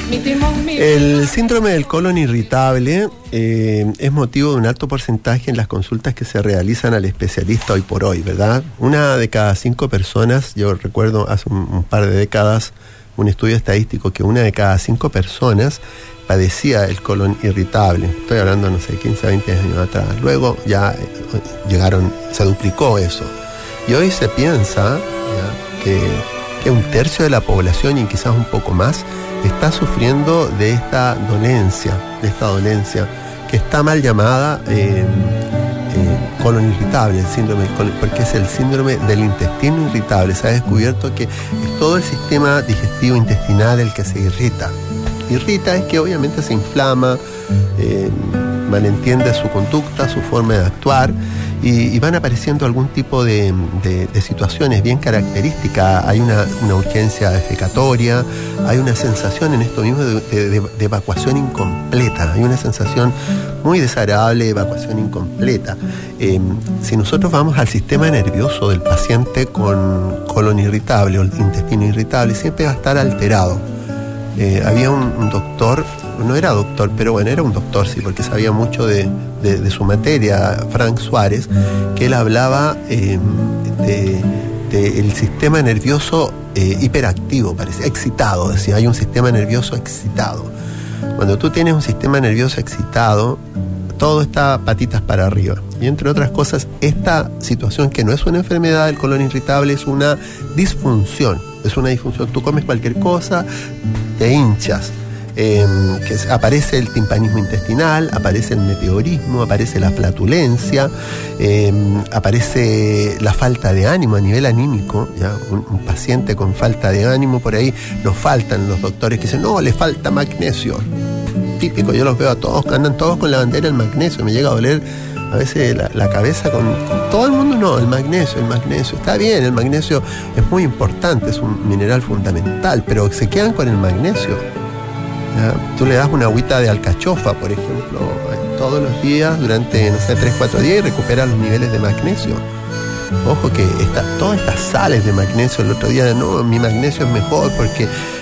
El síndrome del colon irritable es motivo de un alto porcentaje en las consultas que se realizan al especialista hoy por hoy, ¿verdad? 1 de cada 5 personas, yo recuerdo hace un par de décadas un estudio estadístico que 1 de cada 5 personas padecía el colon irritable. Estoy hablando, no sé, 15 a 20 años atrás. Luego ya se duplicó eso. Y hoy se piensa que 1/3 de la población y quizás un poco más está sufriendo de esta dolencia que está mal llamada colon irritable, el síndrome del colon, porque es el síndrome del intestino irritable. Se ha descubierto que es todo el sistema digestivo intestinal el que se irrita. Irrita es que obviamente se inflama, malentiende su conducta, su forma de actuar, y van apareciendo algún tipo de situaciones bien características. Hay una urgencia defecatoria, hay una sensación en esto mismo de evacuación incompleta, hay una sensación muy desagradable de evacuación incompleta. Si nosotros vamos al sistema nervioso del paciente con colon irritable o el intestino irritable, siempre va a estar alterado. Había un doctor, no era doctor, pero bueno, era un doctor, sí, porque sabía mucho de su materia, Frank Suárez, que él hablaba del sistema nervioso hiperactivo, parece, excitado, decía, hay un sistema nervioso excitado. Cuando tú tienes un sistema nervioso excitado, todo está patitas para arriba. Y entre otras cosas, esta situación, que no es una enfermedad del colon irritable, es una disfunción. Es una disfunción. Tú comes cualquier cosa, te hinchas. Aparece el timpanismo intestinal, aparece el meteorismo, aparece la flatulencia, aparece la falta de ánimo a nivel anímico, ¿ya? Un paciente con falta de ánimo, por ahí nos faltan los doctores que dicen, no, le falta magnesio. Típico, yo los veo a todos, andan todos con la bandera del magnesio, me llega a doler a veces la cabeza con todo el mundo. No, el magnesio, está bien, el magnesio es muy importante, es un mineral fundamental, pero se quedan con el magnesio. ¿Ya? Tú le das una agüita de alcachofa, por ejemplo, todos los días durante, 3-4 días, y recuperas los niveles de magnesio. Ojo que todas estas sales de magnesio, el otro día, no, mi magnesio es mejor porque,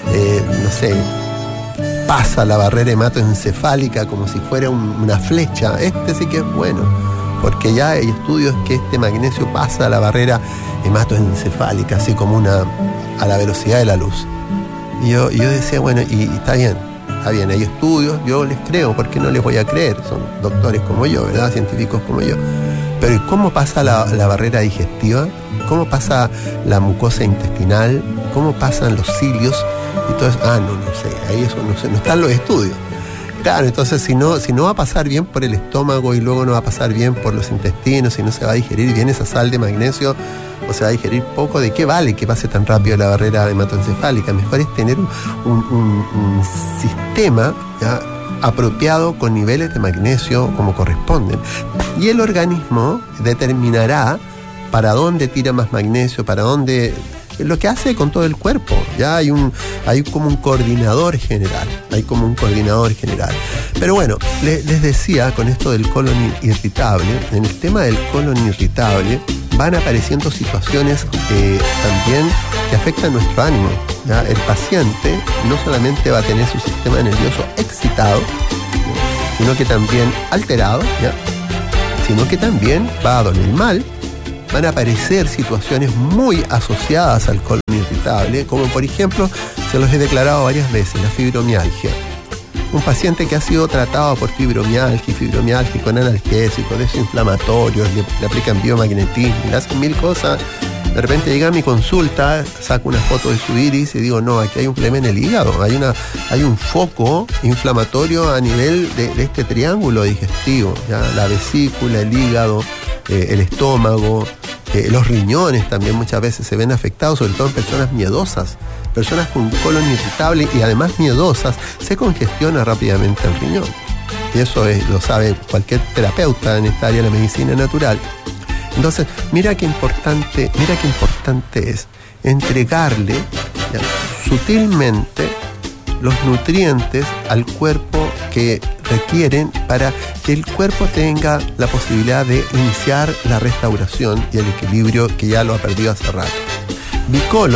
pasa la barrera hematoencefálica como si fuera una flecha. Este sí que es bueno, porque ya hay estudios que este magnesio pasa la barrera hematoencefálica, así como a la velocidad de la luz. Y yo decía, bueno, y está bien, hay estudios, yo les creo, ¿por qué no les voy a creer? Son doctores como yo, ¿verdad? Científicos como yo. Pero ¿y cómo pasa la barrera digestiva? ¿Cómo pasa la mucosa intestinal? ¿Cómo pasan los cilios? Y todo eso, no sé, ahí eso no sé, no están los estudios. Claro, entonces si no va a pasar bien por el estómago y luego no va a pasar bien por los intestinos, si no se va a digerir bien esa sal de magnesio, o se va a digerir poco, ¿de qué vale que pase tan rápido la barrera hematoencefálica? Mejor es tener un sistema, ¿ya?, apropiado con niveles de magnesio como corresponden. Y el organismo determinará para dónde tira más magnesio, para dónde... Lo que hace con todo el cuerpo. Ya hay como un coordinador general. Pero bueno, les decía, con esto del colon irritable, en el tema del colon irritable van apareciendo situaciones también que afectan nuestro ánimo. ¿Ya? El paciente no solamente va a tener su sistema nervioso excitado, ¿no?, sino que también alterado, ¿ya?, sino que también va a dormir mal. Van a aparecer situaciones muy asociadas al colon irritable, como por ejemplo, se los he declarado varias veces, la fibromialgia. Un paciente que ha sido tratado por fibromialgia con analgésicos, desinflamatorios, le aplican biomagnetismo, le hacen 1000 cosas. De repente llega a mi consulta, saco una foto de su iris y digo, no, aquí hay un problema en el hígado, hay un foco inflamatorio a nivel de este triángulo digestivo, ¿ya? La vesícula, el hígado, el estómago, los riñones también muchas veces se ven afectados, sobre todo en personas miedosas. Personas con colon irritable y además miedosas, se congestiona rápidamente el riñón. Y eso lo sabe cualquier terapeuta en esta área de la medicina natural. Entonces, mira qué importante es entregarle, ¿ya?, sutilmente los nutrientes al cuerpo que requieren para que el cuerpo tenga la posibilidad de iniciar la restauración y el equilibrio que ya lo ha perdido hace rato. Bicolon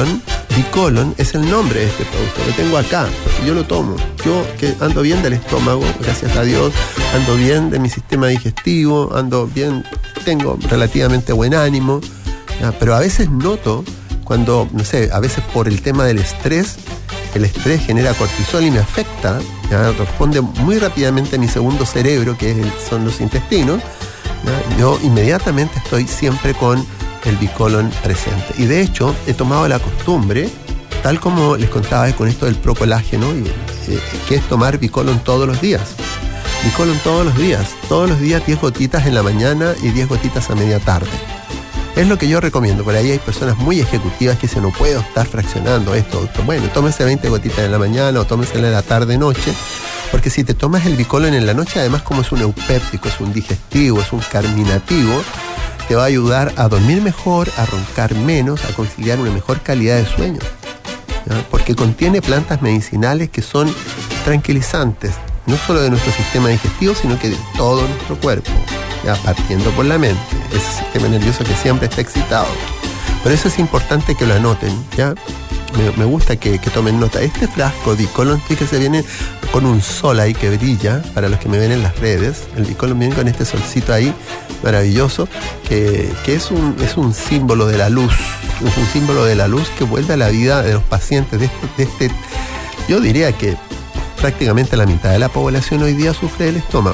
Bicolon es el nombre de este producto, lo tengo acá, porque yo lo tomo. Yo que ando bien del estómago, gracias a Dios, ando bien de mi sistema digestivo, ando bien, tengo relativamente buen ánimo, ¿ya? Pero a veces noto cuando, no sé, a veces por el tema del estrés, el estrés genera cortisol y me afecta, ¿ya? Responde muy rápidamente a mi segundo cerebro, que son los intestinos, ¿ya? Yo inmediatamente estoy siempre con el Bicolon presente. Y de hecho, he tomado la costumbre, tal como les contaba con esto del procolágeno, que es tomar Bicolon todos los días. Bicolon todos los días 10 gotitas en la mañana y 10 gotitas a media tarde. Es lo que yo recomiendo. Por ahí hay personas muy ejecutivas que dicen, no puedo estar fraccionando esto. Bueno, tómese 20 gotitas en la mañana o tómesela en la tarde-noche. Porque si te tomas el Bicolon en la noche, además como es un eupéptico, es un digestivo, es un carminativo, te va a ayudar a dormir mejor, a roncar menos, a conciliar una mejor calidad de sueño, ¿ya? Porque contiene plantas medicinales que son tranquilizantes, no solo de nuestro sistema digestivo, sino que de todo nuestro cuerpo, ¿ya? Partiendo por la mente, ese sistema nervioso que siempre está excitado. Por eso es importante que lo anoten, ¿ya? Me gusta que tomen nota. Este frasco Bicolon, fíjese, viene con un sol ahí que brilla, para los que me ven en las redes. El Bicolon viene con este solcito ahí, maravilloso, que es un símbolo de la luz. Es un símbolo de la luz que vuelve a la vida de los pacientes de este. Yo diría que prácticamente la mitad de la población hoy día sufre del estómago.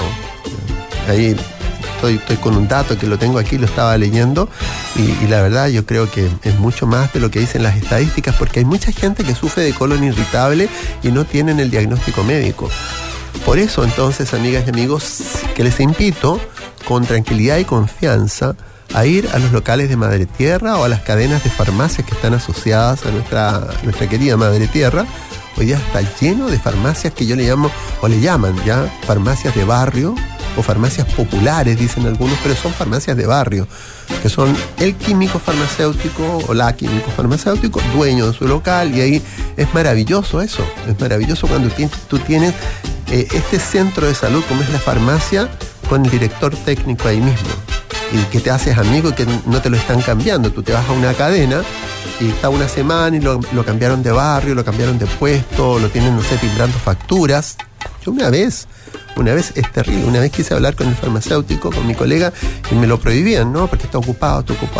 Ahí estoy con un dato que lo tengo aquí, lo estaba leyendo, y la verdad yo creo que es mucho más de lo que dicen las estadísticas, porque hay mucha gente que sufre de colon irritable y no tienen el diagnóstico médico. Por eso entonces, amigas y amigos, que les invito con tranquilidad y confianza a ir a los locales de Madre Tierra o a las cadenas de farmacias que están asociadas a nuestra querida Madre Tierra. Hoy día está lleno de farmacias que yo le llamo, o le llaman ya, farmacias de barrio o farmacias populares, dicen algunos, pero son farmacias de barrio, que son el químico farmacéutico o la químico farmacéutico, dueño de su local, y ahí es maravilloso eso, es maravilloso cuando tú tienes este centro de salud como es la farmacia, con el director técnico ahí mismo, y que te haces amigo y que no te lo están cambiando. Tú te vas a una cadena y está una semana y lo cambiaron de barrio, lo cambiaron de puesto, lo tienen, no sé, timbrando facturas. Yo una vez es terrible, una vez quise hablar con el farmacéutico, con mi colega, y me lo prohibían, ¿no? Porque está ocupado.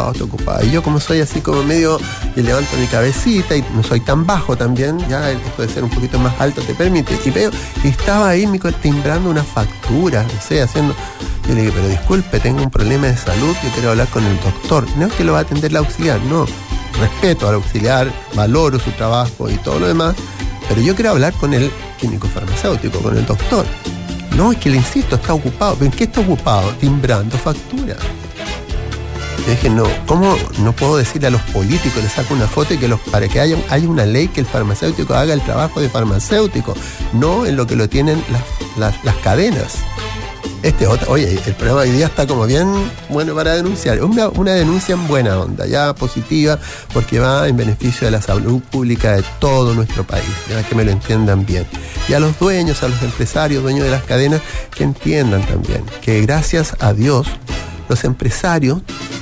Y yo, como soy así como medio, y levanto mi cabecita y no soy tan bajo también, ya esto de ser un poquito más alto te permite, y veo, y estaba ahí timbrando una factura, no sé, haciendo. Yo le dije, pero disculpe, tengo un problema de salud, yo quiero hablar con el doctor. No es que lo va a atender la auxiliar, no. Respeto al auxiliar, valoro su trabajo y todo lo demás, pero yo quiero hablar con el químico farmacéutico, con el doctor. No, es que le insisto, está ocupado. ¿En qué está ocupado? Timbrando factura. Yo dije, no, ¿cómo no puedo decirle a los políticos, les saco una foto y que para que haya una ley que el farmacéutico haga el trabajo de farmacéutico, no en lo que lo tienen las cadenas? Oye, el programa de hoy día está como bien bueno para denunciar. Una denuncia en buena onda, ya positiva, porque va en beneficio de la salud pública de todo nuestro país, ya que me lo entiendan bien. Y a los dueños, a los empresarios, dueños de las cadenas, que entiendan también que gracias a Dios, los empresarios,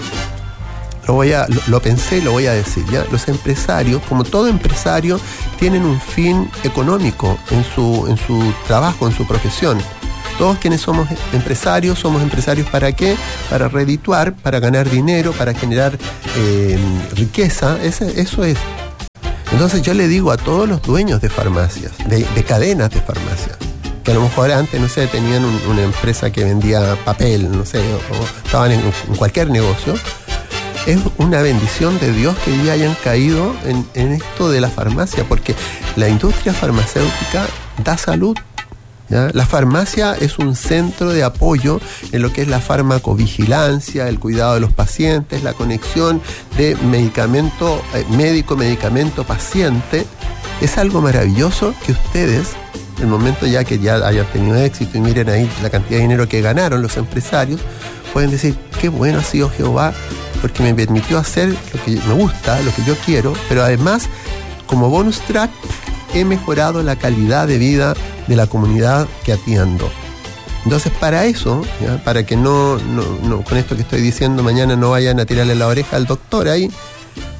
lo pensé y lo voy a decir, ¿ya? Los empresarios, como todo empresario, tienen un fin económico en su trabajo, en su profesión. Todos quienes somos empresarios ¿para qué? Para redituar, para ganar dinero, para generar riqueza, eso es. Entonces yo le digo a todos los dueños de farmacias, de cadenas de farmacias, que a lo mejor antes, no sé, tenían una empresa que vendía papel, no sé, o estaban en cualquier negocio, es una bendición de Dios que ya hayan caído en esto de la farmacia, porque la industria farmacéutica da salud. ¿Ya? La farmacia es un centro de apoyo en lo que es la farmacovigilancia, el cuidado de los pacientes, la conexión de medicamento médico-paciente. Es algo maravilloso que ustedes, en el momento ya que ya hayan tenido éxito y miren ahí la cantidad de dinero que ganaron los empresarios, pueden decir, qué bueno ha sido Jehová, porque me permitió hacer lo que me gusta, lo que yo quiero, pero además, como bonus track, he mejorado la calidad de vida de la comunidad que atiendo. Entonces, para eso, ¿ya? Para que no con esto que estoy diciendo mañana no vayan a tirarle la oreja al doctor ahí,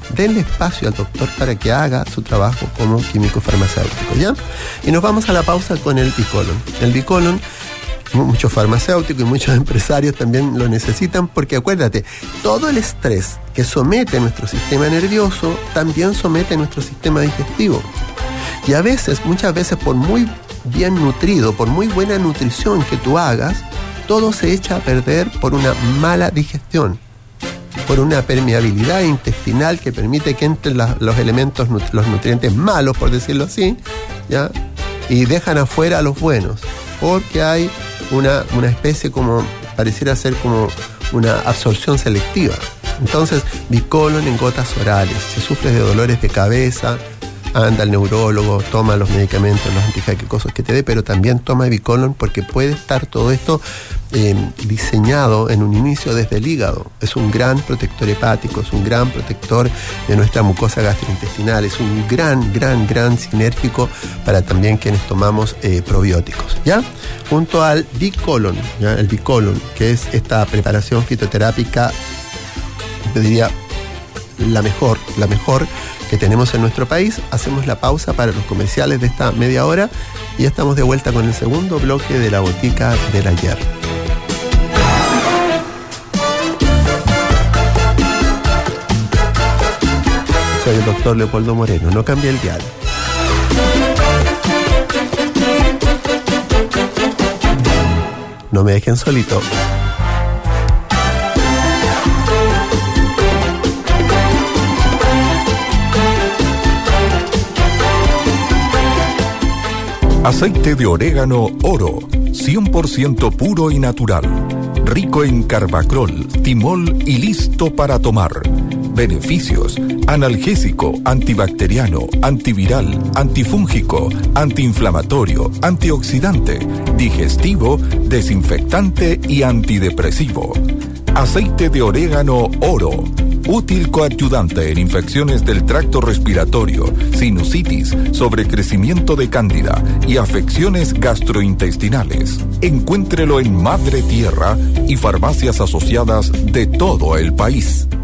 denle espacio al doctor para que haga su trabajo como químico farmacéutico, ¿ya? Y nos vamos a la pausa con el Bicolon. El Bicolon, muchos farmacéuticos y muchos empresarios también lo necesitan, porque acuérdate, todo el estrés que somete nuestro sistema nervioso también somete nuestro sistema digestivo. Y a veces, muchas veces, por muy bien nutrido, por muy buena nutrición que tú hagas, todo se echa a perder por una mala digestión, por una permeabilidad intestinal que permite que entren los elementos, los nutrientes malos, por decirlo así, ¿ya? Y dejan afuera a los buenos, porque hay una especie como, pareciera ser como una absorción selectiva. Entonces, Bicolon en gotas orales. Si sufres de dolores de cabeza, anda al neurólogo, toma los medicamentos, los antijaquecosos que te dé, pero también toma Bicolon, porque puede estar todo esto diseñado en un inicio desde el hígado. Es un gran protector hepático, es un gran protector de nuestra mucosa gastrointestinal, es un gran sinérgico para también quienes tomamos probióticos, ¿ya? Junto al Bicolon, ¿ya? El Bicolon, que es esta preparación fitoterápica, yo diría la mejor que tenemos en nuestro país. Hacemos la pausa para los comerciales de esta media hora y ya estamos de vuelta con el segundo bloque de la Botica del Ayer. Soy el doctor Leopoldo Moreno, no cambie el dial. No me dejen solito. Aceite de orégano Oro, 100% puro y natural. Rico en carbacrol, timol y listo para tomar. Beneficios: analgésico, antibacteriano, antiviral, antifúngico, antiinflamatorio, antioxidante, digestivo, desinfectante y antidepresivo. Aceite de orégano Oro. Útil coadyuvante en infecciones del tracto respiratorio, sinusitis, sobrecrecimiento de cándida y afecciones gastrointestinales. Encuéntrelo en Madre Tierra y farmacias asociadas de todo el país.